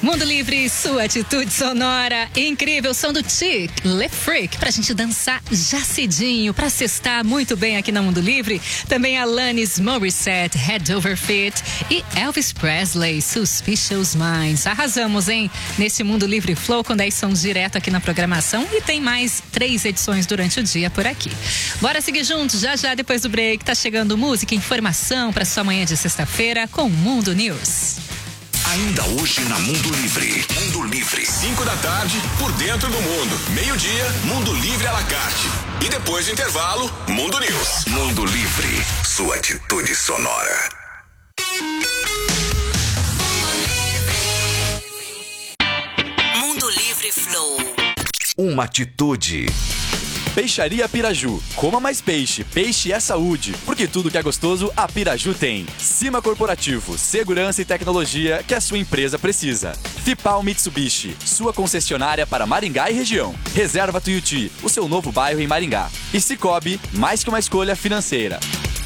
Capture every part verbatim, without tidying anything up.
Mundo Livre, sua atitude sonora. Incrível som do Chic, Le Freak, pra gente dançar já cedinho, pra cestar muito bem aqui na Mundo Livre. Também Alanis Morissette, Head Over Feet e Elvis Presley, Suspicious Minds. Arrasamos, hein? Nesse Mundo Livre Flow, com dez sons direto aqui na programação, e tem mais três edições durante o dia por aqui. Bora seguir juntos, já já depois do break. Tá chegando música e informação pra sua manhã de sexta-feira com Mundo News. Ainda hoje na Mundo Livre. Mundo Livre. cinco da tarde, por dentro do mundo. Meio-dia, Mundo Livre à la carte. E depois do intervalo, Mundo News. Mundo Livre. Sua atitude sonora. Mundo Livre Flow. Uma atitude. Peixaria Piraju. Coma mais peixe. Peixe é saúde. Porque tudo que é gostoso, a Piraju tem. Cima Corporativo. Segurança e tecnologia que a sua empresa precisa. Fipal Mitsubishi. Sua concessionária para Maringá e região. Reserva Tuiuti. O seu novo bairro em Maringá. E Cicobi. Mais que uma escolha financeira.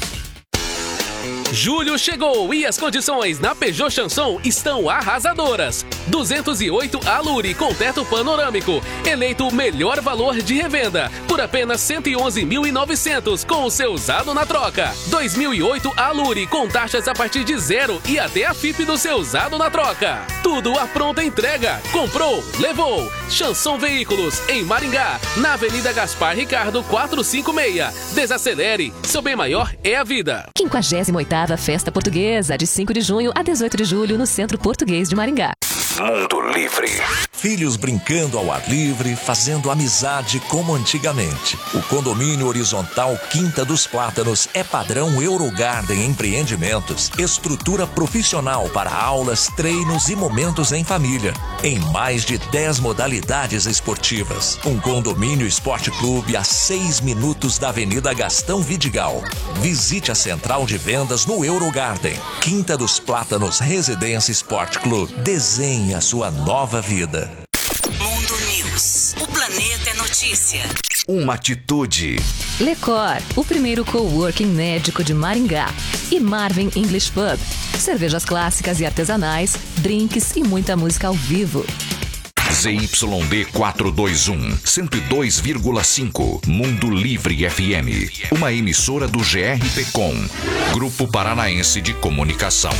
Julho chegou e as condições na Peugeot Chanson estão arrasadoras. duzentos e oito Alure com teto panorâmico, eleito o melhor valor de revenda, por apenas cento e onze mil e novecentos com o seu usado na troca. dois mil e oito Alure com taxas a partir de zero e até a F I P do seu usado na troca. Tudo à pronta entrega. Comprou, levou. Chanson Veículos, em Maringá, na Avenida Gaspar Ricardo quatrocentos e cinquenta e seis. Desacelere, seu bem maior é a vida. quinquagésima oitava Festa Portuguesa, de cinco de junho a dezoito de julho, no Centro Português de Maringá. Mundo Livre. Filhos brincando ao ar livre, fazendo amizade como antigamente. O condomínio horizontal Quinta dos Plátanos é padrão Eurogarden Empreendimentos. Estrutura profissional para aulas, treinos e momentos em família. Em mais de dez modalidades esportivas. Um condomínio esporte clube a seis minutos da Avenida Gastão Vidigal. Visite a central de vendas no Eurogarden. Quinta dos Plátanos Residência Esporte Clube. Desenhe a sua nova vida. Mundo News. O planeta é notícia. Uma atitude. Lecor, o primeiro coworking médico de Maringá. E Marvin English Pub. Cervejas clássicas e artesanais, drinks e muita música ao vivo. Z Y D quatrocentos e vinte e um, cento e dois vírgula cinco, Mundo Livre F M. Uma emissora do G R P Com, Grupo Paranaense de Comunicação.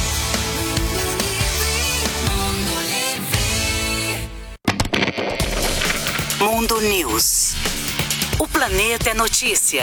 Mundo News. O planeta é notícia.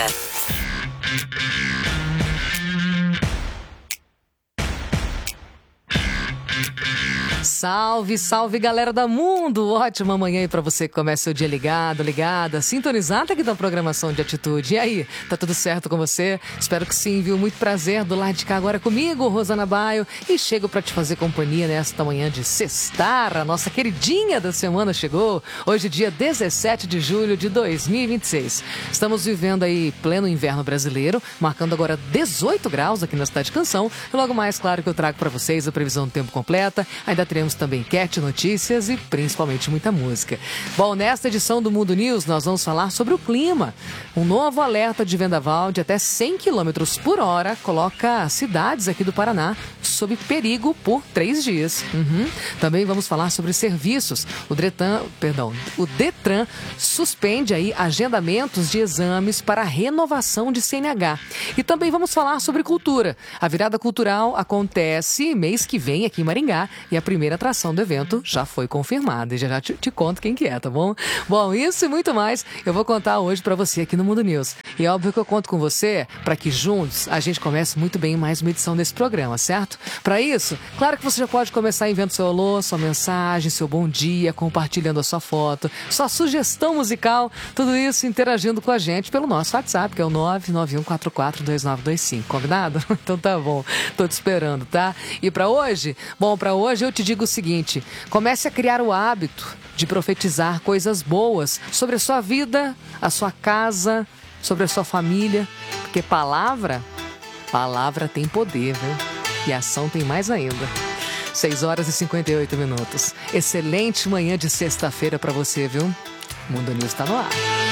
Salve, salve galera da Mundo! Ótima manhã aí pra você que começa seu dia ligado, ligada, sintonizada aqui da programação de Atitude. E aí, tá tudo certo com você? Espero que sim, viu? Muito prazer do lado de cá agora comigo, Rosana Baio, e chego pra te fazer companhia nesta manhã de sextar. A nossa queridinha da semana chegou, hoje dia dezessete de julho de dois mil e vinte e seis. Estamos vivendo aí pleno inverno brasileiro, marcando agora dezoito graus aqui na Cidade Canção. E logo mais, claro que eu trago pra vocês a previsão do tempo completa. Ainda teremos também enquete, notícias e principalmente muita música. Bom, nesta edição do Mundo News nós vamos falar sobre o clima. Um novo alerta de vendaval de até cem quilômetros por hora coloca cidades aqui do Paraná sob perigo por três dias. Uhum. Também vamos falar sobre serviços. O Detran, perdão, o Detran suspende aí agendamentos de exames para renovação de C N H. E também vamos falar sobre cultura. A virada cultural acontece mês que vem aqui em Maringá e a primeira atração do evento já foi confirmada. E já, já te, te conto quem que é, tá bom? Bom, isso e muito mais eu vou contar hoje pra você aqui no Mundo News. E é óbvio que eu conto com você para que juntos a gente comece muito bem mais uma edição desse programa, certo? Para isso, claro que você já pode começar enviando seu alô, sua mensagem, seu bom dia, compartilhando a sua foto, sua sugestão musical, tudo isso interagindo com a gente pelo nosso WhatsApp, que é o nove nove um quatro quatro dois nove dois cinco. Combinado? Então tá bom. Tô te esperando, tá? E para hoje? Bom, para hoje eu te digo o seguinte: comece a criar o hábito de profetizar coisas boas sobre a sua vida, a sua casa, sobre a sua família, porque palavra, palavra tem poder, viu? E ação tem mais ainda. seis horas e cinquenta e oito minutos. Excelente manhã de sexta-feira para você, viu? Mundo News tá no ar.